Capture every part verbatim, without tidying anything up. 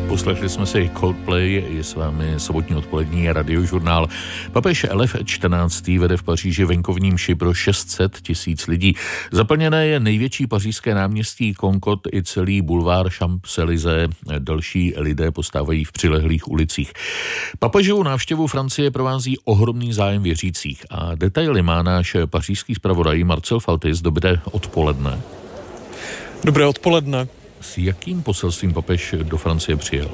Poslechli jsme si Coldplay, je s vámi sobotní odpolední radiožurnál. Papež Lev čtrnáctý vede v Paříži venkovní mši pro šest set tisíc lidí. Zaplněné je největší pařížské náměstí Concorde i celý bulvár Champs-Élysées. Další lidé postávají v přilehlých ulicích. Papežovu návštěvu Francie provází ohromný zájem věřících a detaily má náš pařížský zpravodaj Marcel Faltis. Dobré odpoledne. Dobré odpoledne. S jakým poselstvím papež do Francie přijel?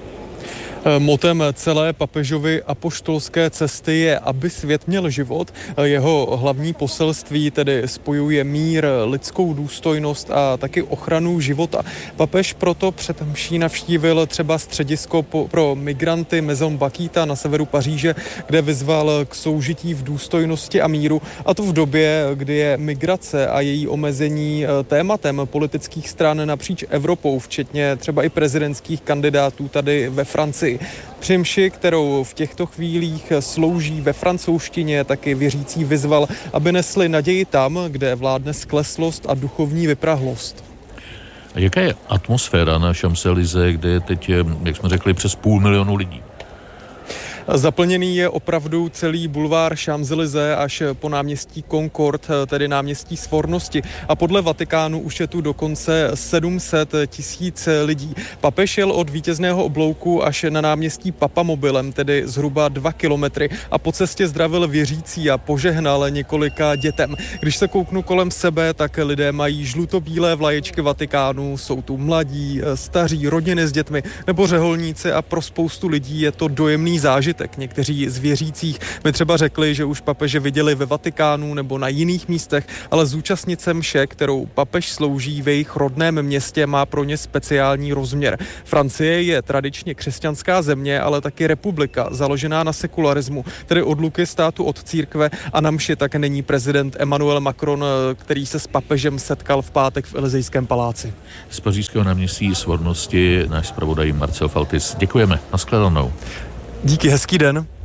Motem celé papežovy apoštolské cesty je, aby svět měl život. Jeho hlavní poselství tedy spojuje mír, lidskou důstojnost a taky ochranu života. Papež proto před mší navštívil třeba středisko pro migranty Maison Bakita na severu Paříže, kde vyzval k soužití v důstojnosti a míru, a to v době, kdy je migrace a její omezení tématem politických stran napříč Evropou, včetně třeba i prezidentských kandidátů tady ve Francii. Při mši, kterou v těchto chvílích slouží ve francouzštině, taky věřící vyzval, aby nesli naději tam, kde vládne skleslost a duchovní vyprahlost. A jaká je atmosféra na Champs-Élysées, kde je teď, jak jsme řekli, přes půl milionu lidí? Zaplněný je opravdu celý bulvár Champs-Élysées až po náměstí Concorde, tedy náměstí Svornosti. A podle Vatikánu už je tu dokonce sedm set tisíc lidí. Papež jel od vítězného oblouku až na náměstí Papamobilem, tedy zhruba dva kilometry, a po cestě zdravil věřící a požehnal několika dětem. Když se kouknu kolem sebe, tak lidé mají žlutobílé vlaječky Vatikánu, jsou tu mladí, staří, rodiny s dětmi nebo řeholníci a pro spoustu lidí je to dojemný zážitek. Někteří z věřících mi třeba řekli, že už papeže viděli ve Vatikánu nebo na jiných místech, ale zúčastnit se mše, kterou papež slouží v jejich rodném městě, má pro ně speciální rozměr. Francie je tradičně křesťanská země, ale taky republika, založená na sekularismu, tedy odluky státu od církve, a na mši tak není prezident Emmanuel Macron, který se s papežem setkal v pátek v Elysejském paláci. Z pařížského náměstí Svornosti náš zpravodaj Marcel Faltis. Děkujeme. Nashledanou. Díky, hezký den.